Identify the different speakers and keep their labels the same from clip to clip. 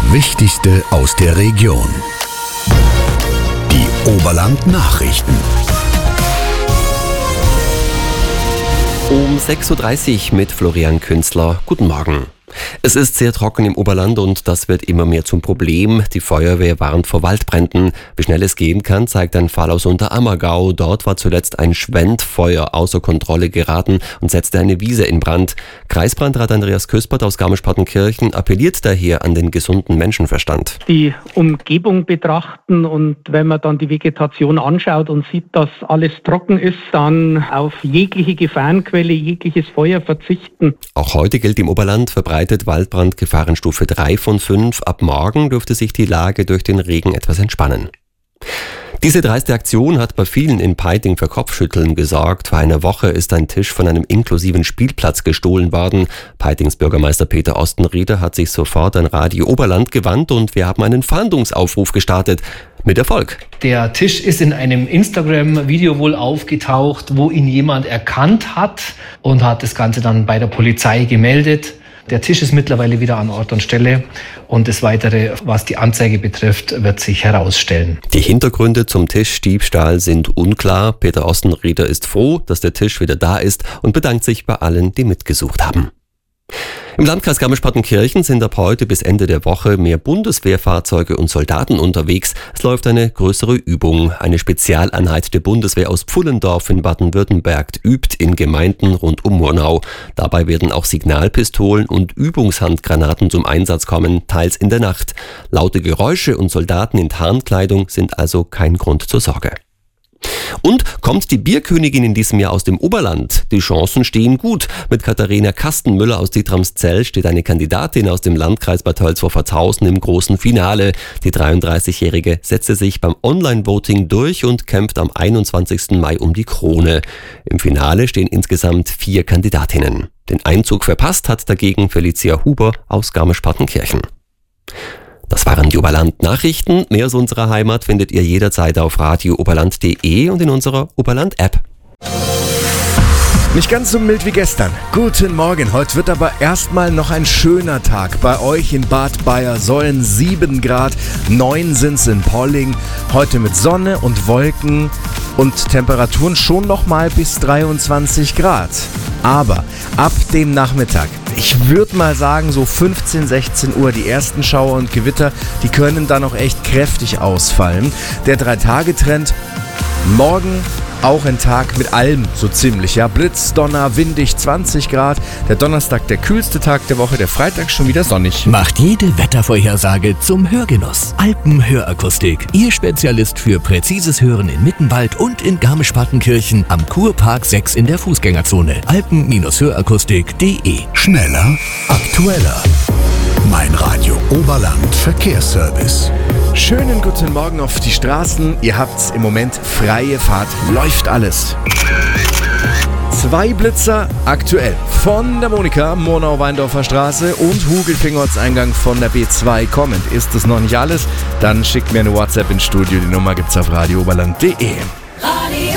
Speaker 1: Wichtigste aus der Region. Die Oberland-Nachrichten.
Speaker 2: Um 6.30 Uhr mit Florian Künzler. Guten Morgen. Es ist sehr trocken im Oberland und das wird immer mehr zum Problem. Die Feuerwehr warnt vor Waldbränden. Wie schnell es gehen kann, zeigt ein Fall aus Unterammergau. Dort war zuletzt ein Schwendfeuer außer Kontrolle geraten und setzte eine Wiese in Brand. Kreisbrandrat Andreas Küspert aus Garmisch-Partenkirchen appelliert daher an den gesunden Menschenverstand.
Speaker 3: Die Umgebung betrachten und wenn man dann die Vegetation anschaut und sieht, dass alles trocken ist, dann auf jegliche Gefahrenquelle, jegliches Feuer verzichten.
Speaker 2: Auch heute gilt im Oberland verbreitet Waldbrand Gefahrenstufe 3 von 5. Ab morgen dürfte sich die Lage durch den Regen etwas entspannen. Diese dreiste Aktion hat bei vielen in Peiting für Kopfschütteln gesorgt. Vor einer Woche ist ein Tisch von einem inklusiven Spielplatz gestohlen worden. Peitings Bürgermeister Peter Ostenrieder hat sich sofort an Radio Oberland gewandt und wir haben einen Fahndungsaufruf gestartet. Mit Erfolg.
Speaker 4: Der Tisch ist in einem Instagram-Video wohl aufgetaucht, wo ihn jemand erkannt hat und hat das Ganze dann bei der Polizei gemeldet. Der Tisch ist mittlerweile wieder an Ort und Stelle und das Weitere, was die Anzeige betrifft, wird sich herausstellen.
Speaker 2: Die Hintergründe zum Tischdiebstahl sind unklar. Peter Ostenrieder ist froh, dass der Tisch wieder da ist und bedankt sich bei allen, die mitgesucht haben. Im Landkreis Garmisch-Partenkirchen sind ab heute bis Ende der Woche mehr Bundeswehrfahrzeuge und Soldaten unterwegs. Es läuft eine größere Übung. Eine Spezialeinheit der Bundeswehr aus Pfullendorf in Baden-Württemberg übt in Gemeinden rund um Murnau. Dabei werden auch Signalpistolen und Übungshandgranaten zum Einsatz kommen, teils in der Nacht. Laute Geräusche und Soldaten in Tarnkleidung sind also kein Grund zur Sorge. Und kommt die Bierkönigin in diesem Jahr aus dem Oberland? Die Chancen stehen gut. Mit Katharina Kastenmüller aus Dietramszell steht eine Kandidatin aus dem Landkreis Bad Tölz-Wolfertshausen im großen Finale. Die 33-Jährige setzte sich beim Online-Voting durch und kämpft am 21. Mai um die Krone. Im Finale stehen insgesamt 4 Kandidatinnen. Den Einzug verpasst hat dagegen Felicia Huber aus Garmisch-Partenkirchen. Das waren die Oberland-Nachrichten. Mehr aus unserer Heimat findet ihr jederzeit auf radiooberland.de und in unserer Oberland-App.
Speaker 5: Nicht ganz so mild wie gestern. Guten Morgen. Heute wird aber erstmal noch ein schöner Tag. Bei euch in Bad Bayersolln 7 Grad, 9 sind's in Polling. Heute mit Sonne und Wolken und Temperaturen schon nochmal bis 23 Grad. Aber ab dem Nachmittag, ich würde mal sagen so 15, 16 Uhr, die ersten Schauer und Gewitter, die können dann auch echt kräftig ausfallen. Der 3-Tage-Trend, morgen auch ein Tag mit allem so ziemlich, ja. Blitz, Donner, windig, 20 Grad. Der Donnerstag der kühlste Tag der Woche, der Freitag schon wieder sonnig.
Speaker 1: Macht jede Wettervorhersage zum Hörgenuss. Alpenhörakustik, Ihr Spezialist für präzises Hören in Mittenwald und in Garmisch-Partenkirchen am Kurpark 6 in der Fußgängerzone. Alpen-Hörakustik.de. Schneller, aktueller. Mein Radio Oberland Verkehrsservice.
Speaker 5: Schönen guten Morgen auf die Straßen. Ihr habt im Moment freie Fahrt. Läuft alles. 2 Blitzer aktuell von der Monika, Murnau-Weindorfer Straße und Hugelfing-Ortseingang von der B2 kommend. Ist das noch nicht alles? Dann schickt mir eine WhatsApp ins Studio. Die Nummer gibt's auf radiooberland.de.
Speaker 6: Radio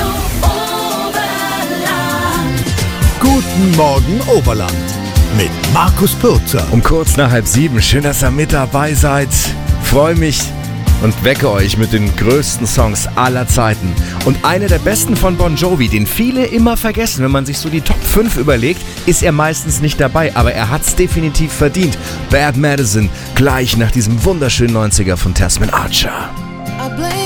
Speaker 6: Oberland.
Speaker 1: Guten Morgen Oberland mit Markus Pürzer.
Speaker 5: Um kurz nach 6:30. Schön, dass ihr mit dabei seid. Freue mich und wecke euch mit den größten Songs aller Zeiten. Und einer der besten von Bon Jovi, den viele immer vergessen, wenn man sich so die Top 5 überlegt, ist er meistens nicht dabei, aber er hat's definitiv verdient. Bad Medicine, gleich nach diesem wunderschönen 90er von Tasman Archer.